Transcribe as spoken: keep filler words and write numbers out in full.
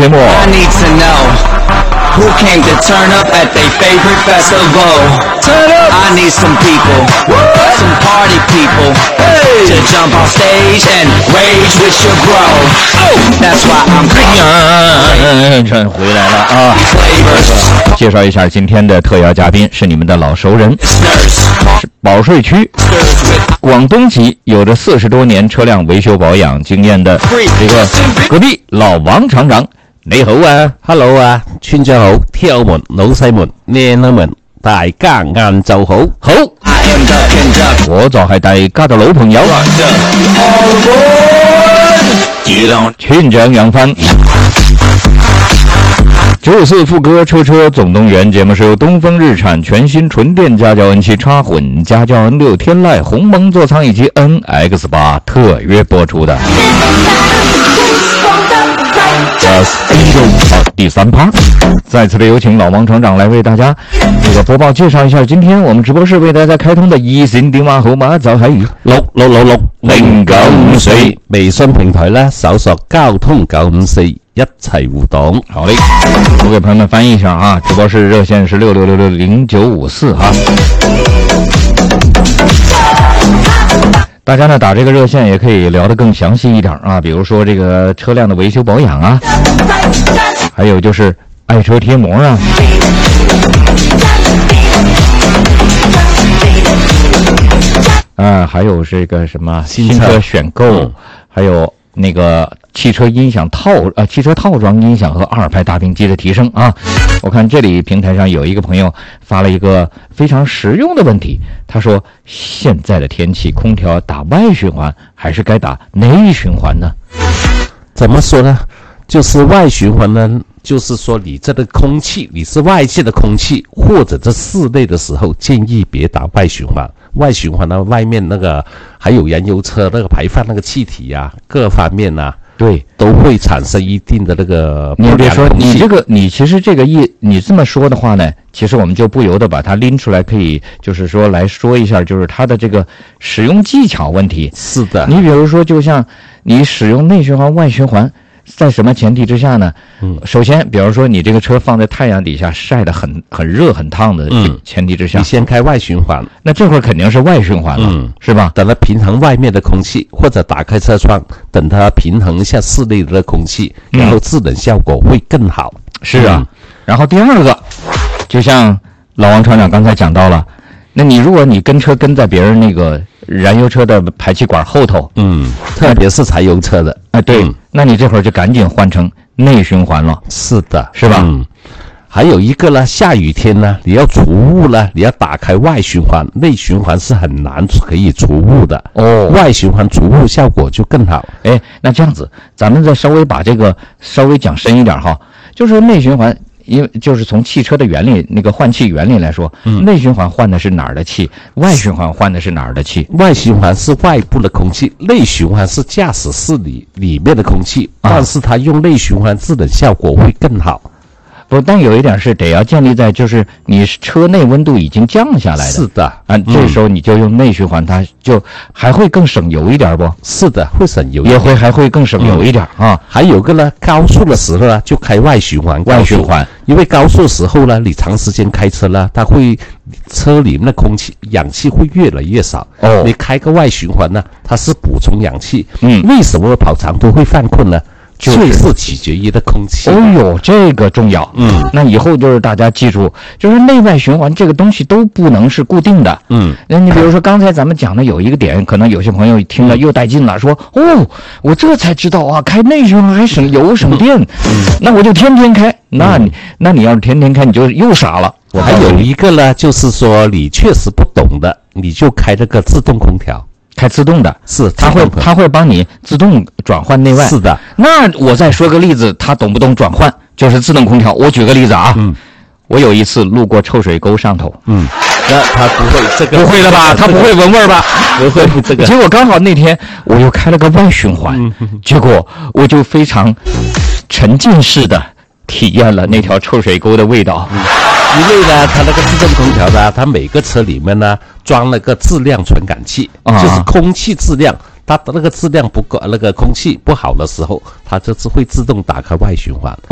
节目。 I need to know who came to turn up at their favorite festival. Turn up. I need some people, some party people, hey, to jump on stage and rage with your bro. Oh, that's why I'm calling. 这回来了啊！介绍一下今天的特邀嘉宾是你们的老熟人，是保税区广东籍，有着四十多年车辆维修保养經驗的這個隔壁老王廠長。你好啊 ，Hello 啊，村長好，聽友們、老細們、靚女們，大家晏晝好。 好，我就係大家的老朋友，村長楊帆。九四副歌车车总动员节目是由东风日产全新纯电家轿 N 七 插混家轿 N 六 天籁鸿蒙座舱以及 N X 八 特约播出的。好，第三趴，再次的有请老王厂長來為大家這個播報介紹一下今天我們直播室為大家開通的熱線電話號碼就係六六六六零九五四，微信平台呢搜索交通九五四一齊互動。 好嘞，我給朋友們翻譯一下啊，直播室熱線是六六六六零九五四哈。大家呢打这个热线也可以聊得更详细一点啊，比如说这个车辆的维修保养啊，还有就是爱车贴膜啊，啊，还有这个什么新车选购，嗯、还有那个汽车音响套呃汽车套装音响和二排大屏机的提升啊。我看这里平台上有一个朋友发了一个非常实用的问题，他说现在的天气空调打外循环还是该打内循环呢？ 怎么说呢？就是外循环呢，就是说你这个空气，你是外界的空气或者这室内的时候，建议别打外循环。外循环呢，外面那个还有燃油车那个排放那个气体啊，各方面啊，对，都会产生一定的那个。 你别说，你这个，你其实这个意，你这么说的话呢，其实我们就不由得把它拎出来，可以就是说来说一下，就是它的这个使用技巧问题。 是的， 你比如说，就像你使用内循环、外循环。在什么前提之下呢？嗯，首先，比如说你这个车放在太阳底下晒得很很热很烫的前提之下， 嗯、你先开外循环， 那这会儿肯定是外循环了，嗯，是吧？ 等它平衡外面的空气，或者打开车窗，等它平衡一下室内的空气，嗯、然后制冷效果会更好。 是啊，嗯、然后第二个，就像老王厂长刚才讲到了，那你如果你跟车跟在别人那个燃油车的排气管后头， 嗯，特别是柴油车的， 啊、呃，对。嗯，那你这会儿就赶紧换成内循环了。 是的， 是吧？ 嗯，还有一个呢，下雨天呢，你要除雾呢，你要打开外循环，内循环是很难可以除雾的。哦，外循环除雾效果就更好。 哎，那这样子，咱们再稍微把这个稍微讲深一点哈，就是内循环。因为就是从汽车的原理那个换气原理来说，嗯，内循环换的是哪儿的气，外循环换的是哪儿的气？ 外循环是外部的空气，内循环是驾驶室里里面的空气，啊、但是它用内循环制冷效果会更好。 不，但有一点是得要建立在就是你车内温度已经降下来的。 是的， 啊，这时候你就用内循环，它就还会更省油一点不？ 是的，会省油一点， 也会还会更省油一点、嗯、啊。 还有个呢，高速的时候呢，就开外循环。 外循环， 因为高速时候呢，你长时间开车呢，它会车里面的空气氧气会越来越少。哦，你开个外循环呢，它是补充氧气。嗯，为什么跑长途会犯困呢？就是取决于的空气。 哦呦，这个重要。嗯，那以后就是大家记住，就是内外循环这个东西都不能是固定的。嗯，那你比如说刚才咱们讲的有一个点，可能有些朋友听了又带劲了，说哦，我这才知道啊，开内循环还省油省电。嗯，那我就天天开。那你、嗯、那你要是天天开，你就又傻了。 我还有一个呢，就是说你确实不懂的，你就开这个自动空调。 开自动的， 是它会它会帮你自动转换内外。 是的， 那我再说个例子，它懂不懂转换？就是自动空调。我举个例子啊，嗯，我有一次路过臭水沟上头，嗯， 那他不会这个， 不会了吧？他不会闻味儿吧？ 不会这个。 结果刚好那天我又开了个外循环，嗯、结果我就非常沉浸式的体验了那条臭水沟的味道。嗯， 因为呢，它那个自动空调呢，它每个车里面呢装了个质量传感器，啊、就是空气质量，它的那个质量不够，那个空气不好的时候，它就是会自动打开外循环。